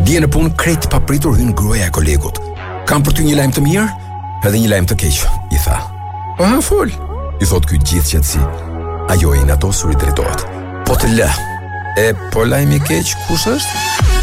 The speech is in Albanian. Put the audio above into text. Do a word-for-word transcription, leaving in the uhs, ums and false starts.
Bie në punë krejt papritur hyn gruaja e kolegut. Kam për ty një lajm të mirë, edhe një lajm të keq, i tha. Aha, fol, i thot ky gjithë qetësi. Ajo i natosur i drejtohet. Po të lë. E po lajmi i keq kush është?